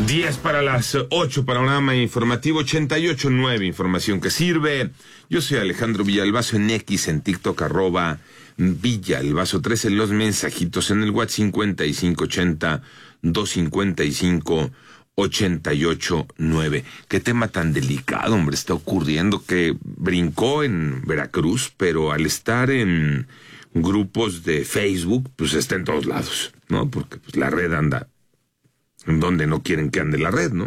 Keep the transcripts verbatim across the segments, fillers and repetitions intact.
diez para las ocho, panorama informativo ochenta y ocho punto nueve, información que sirve. Yo soy Alejandro Villalbazo en X, en TikTok, arroba Villalbazo trece, los mensajitos en el WhatsApp cincuenta y cinco ochenta, doscientos cincuenta y cinco, ochenta y ocho nueve. Qué tema tan delicado, hombre, está ocurriendo, que brincó en Veracruz, pero al estar en grupos de Facebook, pues está en todos lados, ¿no? Porque pues la red anda en donde no quieren que ande la red, ¿no?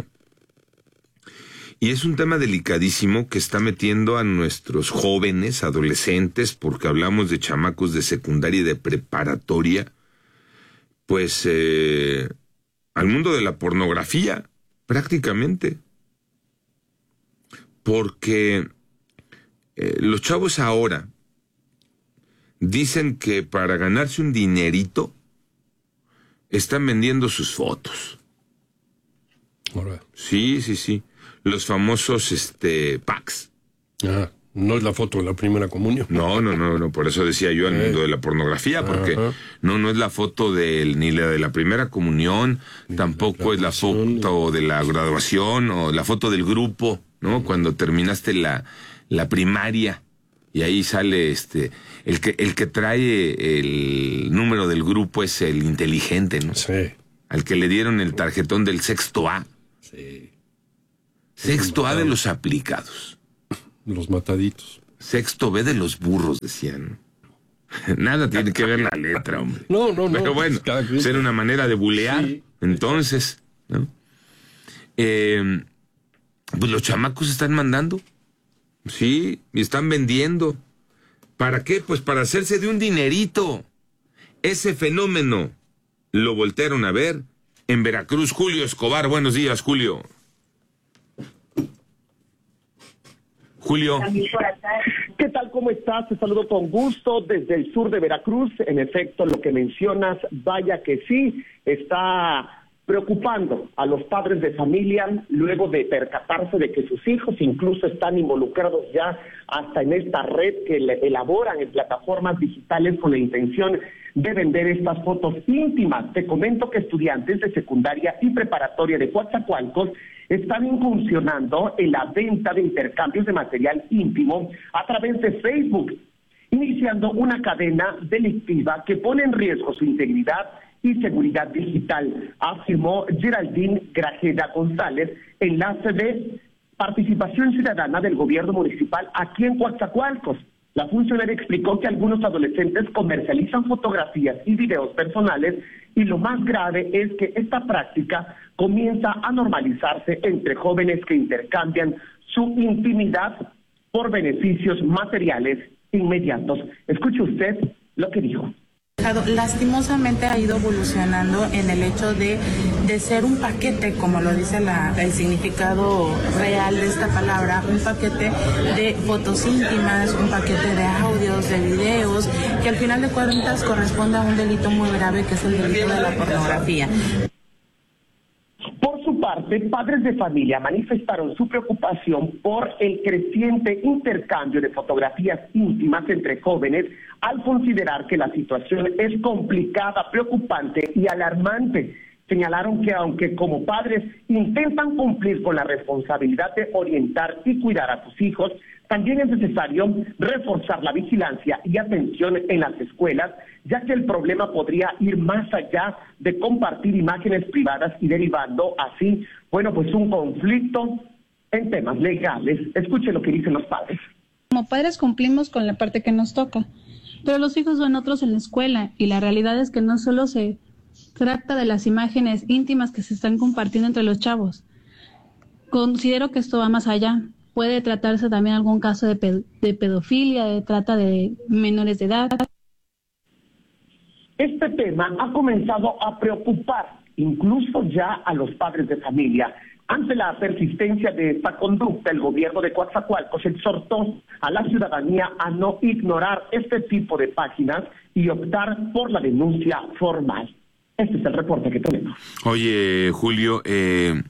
Y es un tema delicadísimo que está metiendo a nuestros jóvenes, adolescentes, porque hablamos de chamacos de secundaria y de preparatoria, pues eh, al mundo de la pornografía, prácticamente. Porque eh, los chavos ahora dicen que para ganarse un dinerito están vendiendo sus fotos. Ahora. Sí, sí, sí. Los famosos este packs. Ah, no es la foto de la primera comunión. No, no, no, no, por eso decía yo al eh. mundo de la pornografía, porque Ajá. no, no es la foto de, ni la de la primera comunión, ni tampoco la es la foto ni... de la graduación o la foto del grupo, ¿no? Uh-huh. Cuando terminaste la, la primaria y ahí sale este, el que, el que trae el número del grupo es el inteligente, ¿no? Sí. Al que le dieron el tarjetón del sexto A. Sí. Sexto A de los aplicados. Los mataditos. Sexto B de los burros, decían. Nada tiene que ver la letra, hombre. No, no, no. Pero bueno, pues era una manera de bulear. Sí. Entonces, ¿no? Eh, pues los chamacos están mandando. Sí, y están vendiendo. ¿Para qué? Pues para hacerse de un dinerito. Ese fenómeno lo voltearon a ver en Veracruz. Julio Escobar, buenos días, Julio. Julio. ¿Qué tal? ¿Cómo estás? Te saludo con gusto desde el sur de Veracruz. En efecto, lo que mencionas, vaya que sí, está preocupando a los padres de familia luego de percatarse de que sus hijos incluso están involucrados ya hasta en esta red que elaboran en plataformas digitales con la intención de vender estas fotos íntimas. Te comento que estudiantes de secundaria y preparatoria de Coatzacoalcos están incursionando en la venta de intercambios de material íntimo a través de Facebook, iniciando una cadena delictiva que pone en riesgo su integridad y seguridad digital, afirmó Geraldine Grajeda González, enlace de participación ciudadana del gobierno municipal aquí en Coatzacoalcos. La funcionaria explicó que algunos adolescentes comercializan fotografías y videos personales y lo más grave es que esta práctica comienza a normalizarse entre jóvenes que intercambian su intimidad por beneficios materiales inmediatos. Escuche usted lo que dijo. Lastimosamente ha ido evolucionando en el hecho de, de ser un paquete, como lo dice la, el significado real de esta palabra, un paquete de fotos íntimas, un paquete de audios, de videos, que al final de cuentas corresponde a un delito muy grave que es el delito de la pornografía. Por su parte, padres de familia manifestaron su preocupación por el creciente intercambio de fotografías íntimas entre jóvenes al considerar que la situación es complicada, preocupante y alarmante. Señalaron que aunque como padres intentan cumplir con la responsabilidad de orientar y cuidar a sus hijos, también es necesario reforzar la vigilancia y atención en las escuelas, ya que el problema podría ir más allá de compartir imágenes privadas y derivando así, bueno, pues un conflicto en temas legales. Escuche lo que dicen los padres. Como padres cumplimos con la parte que nos toca, pero los hijos ven otros en la escuela y la realidad es que no solo se trata de las imágenes íntimas que se están compartiendo entre los chavos. Considero que esto va más allá. Puede tratarse también algún caso de, ped- de pedofilia, de trata de menores de edad. Este tema ha comenzado a preocupar incluso ya a los padres de familia. Ante la persistencia de esta conducta, el gobierno de Coatzacoalcos exhortó a la ciudadanía a no ignorar este tipo de páginas y optar por la denuncia formal. Este es el reporte que tenemos. Oye, Julio, eh,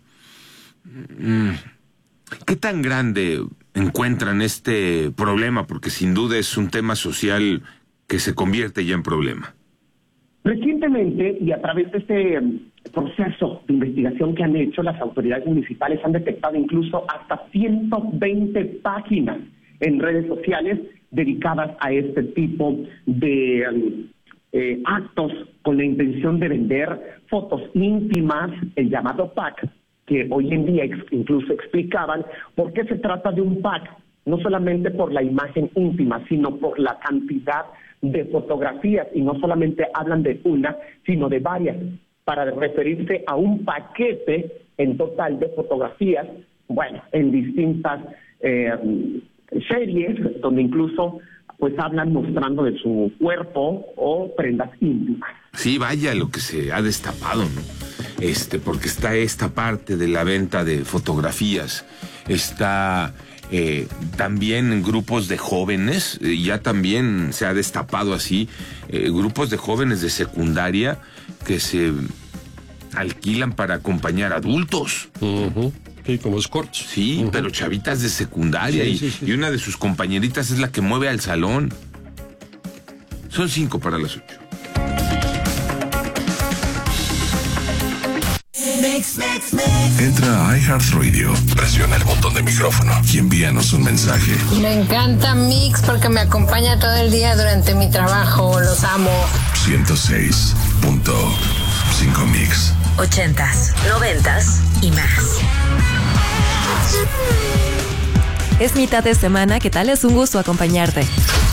¿qué tan grande encuentran este problema? Porque sin duda es un tema social que se convierte ya en problema. Recientemente, y a través de este proceso de investigación que han hecho las autoridades municipales, han detectado incluso hasta ciento veinte páginas en redes sociales dedicadas a este tipo de eh, actos con la intención de vender fotos íntimas, el llamado pack, que hoy en día ex, incluso explicaban por qué se trata de un pack, no solamente por la imagen íntima, sino por la cantidad de fotografías, y no solamente hablan de una, sino de varias, para referirse a un paquete en total de fotografías, bueno, en distintas eh, series, donde incluso pues hablan mostrando de su cuerpo o prendas íntimas. Sí, vaya lo que se ha destapado, ¿no? Este, porque está esta parte de la venta de fotografías, está eh, también grupos de jóvenes, eh, ya también se ha destapado así, eh, grupos de jóvenes de secundaria que se alquilan para acompañar adultos. Uh-huh. Sí, como escorts. Sí, uh-huh. Pero chavitas de secundaria, sí, y, sí, sí. y una de sus compañeritas es la que mueve al salón. Son cinco para las ocho. Entra a iHeartRadio, presiona el botón de micrófono y envíanos un mensaje. Me encanta Mix porque me acompaña todo el día durante mi trabajo. Los amo. ciento seis punto cinco Mix. Ochentas, noventas y más. Es mitad de semana, ¿qué tal? Es un gusto acompañarte.